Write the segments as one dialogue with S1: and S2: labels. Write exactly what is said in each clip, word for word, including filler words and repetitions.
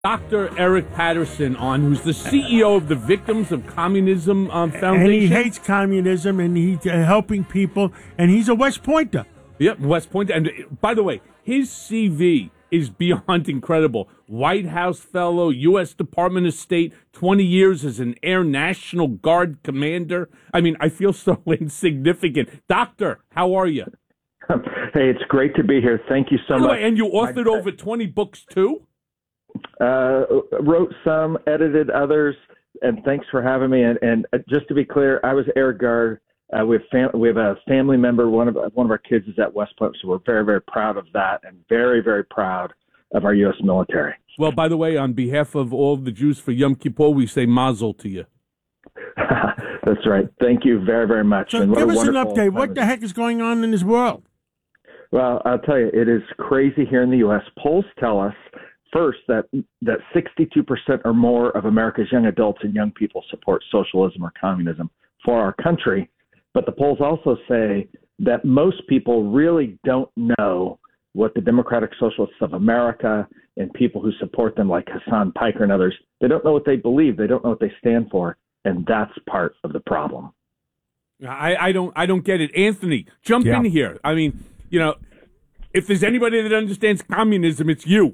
S1: Doctor Eric Patterson on, who's the C E O of the Victims of Communism um, Foundation.
S2: And he hates communism, and he's uh, helping people, and he's a West Pointer.
S1: Yep, West Point. And by the way, his C V is beyond incredible. White House fellow, U S Department of State, twenty years as an Air National Guard commander. I mean, I feel so insignificant. Doctor, how are you?
S3: Hey, it's great to be here. Thank you so much.
S1: And you authored My, over twenty books, too?
S3: Uh, wrote some, edited others, and thanks for having me. And, and just to be clear, I was Air Guard. Uh, we have fam- we have a family member. One of one of our kids is at West Point, so we're very very proud of that, and very very proud of our U S military.
S1: Well, by the way, on behalf of all of the Jews for Yom Kippur, we say Mazel to you.
S3: That's right. Thank you very very much.
S2: So
S3: and
S2: give us an update. What the heck is going on in this world?
S3: Well, I'll tell you, it is crazy here in the U S. Polls tell us first that that sixty-two percent or more of America's young adults and young people support socialism or communism for our country. But the polls also say that most people really don't know what the Democratic Socialists of America and people who support them like Hassan Piker and others, they don't know what they believe. They don't know what they stand for. And that's part of the problem.
S1: I, I don't I don't get it. Anthony, jump yeah. in here. I mean, you know, if there's anybody that understands communism, it's you.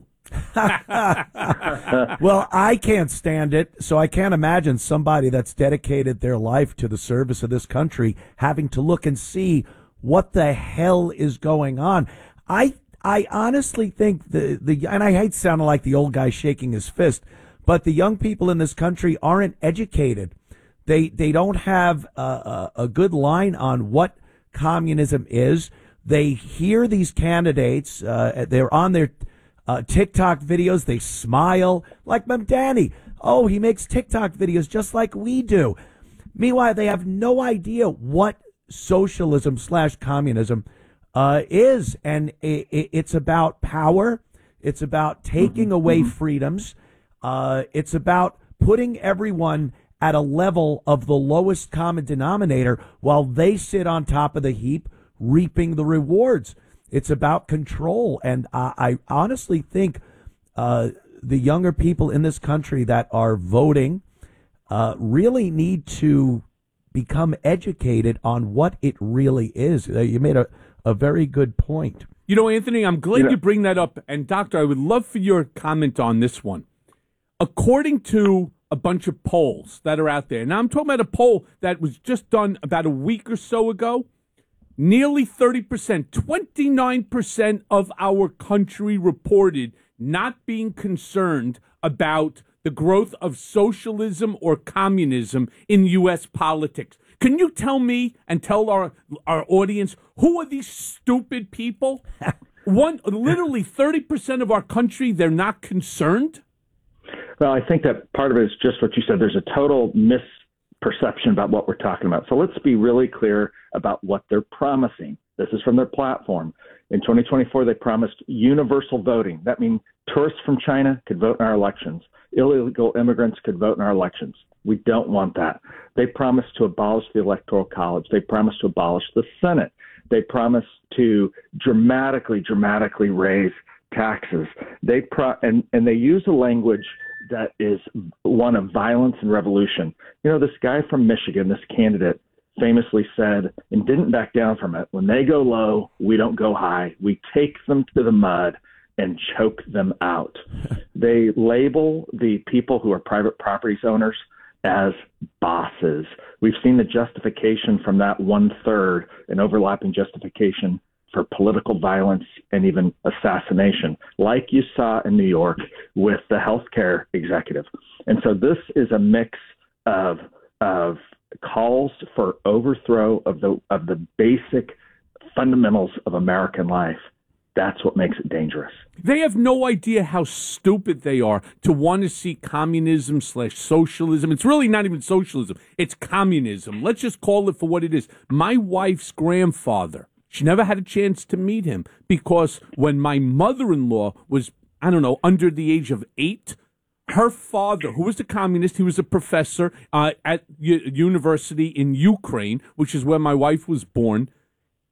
S4: Well, I can't stand it, so I can't imagine somebody that's dedicated their life to the service of this country having to look and see what the hell is going on. I I honestly think the the and I hate sounding like the old guy shaking his fist, but the young people in this country aren't educated. They they don't have a, a, a good line on what communism is. They hear these candidates. Uh, they're on their Uh, TikTok videos, they smile like Mamdani. Oh, he makes TikTok videos just like we do. Meanwhile, they have no idea what socialism slash communism uh, is. And it, it, it's about power. It's about taking away freedoms. Uh, it's about putting everyone at a level of the lowest common denominator while they sit on top of the heap reaping the rewards. It's about control, and I, I honestly think uh, the younger people in this country that are voting uh, really need to become educated on what it really is. Uh, you made a, a very good point.
S1: You know, Anthony, I'm glad yeah. you bring that up. And, Doctor, I would love for your comment on this one. According to a bunch of polls that are out there, now I'm talking about a poll that was just done about a week or so ago, nearly thirty percent, twenty-nine percent of our country reported not being concerned about the growth of socialism or communism in U S politics. Can you tell me and tell our our audience, who are these stupid people? One, literally thirty percent of our country, they're not concerned?
S3: Well, I think that part of it is just what you said. There's a total misperception about what we're talking about. So let's be really clear about what they're promising. This is from their platform. In twenty twenty-four, they promised universal voting. That means tourists from China could vote in our elections. Illegal immigrants could vote in our elections. We don't want that. They promised to abolish the Electoral College. They promised to abolish the Senate. They promised to dramatically, dramatically raise taxes. They pro- and, and they use a language that is one of violence and revolution. You know, this guy from Michigan, this candidate, famously said, and didn't back down from it, when they go low, we don't go high. We take them to the mud and choke them out. They label the people who are private properties owners as bosses. We've seen the justification from that one-third, an overlapping justification for political violence and even assassination, like you saw in New York with the healthcare executive. And so this is a mix of of calls for overthrow of the of the basic fundamentals of American life. That's what makes it dangerous.
S1: They have no idea how stupid they are to want to see communism slash socialism. It's really not even socialism. It's communism. Let's just call it for what it is. My wife's grandfather, she never had a chance to meet him because when my mother-in-law was, I don't know, under the age of eight, her father, who was a communist, he was a professor uh, at u- university in Ukraine, which is where my wife was born.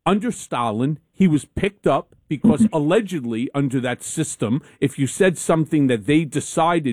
S1: Under Stalin, he was picked up because allegedly under that system, if you said something that they decided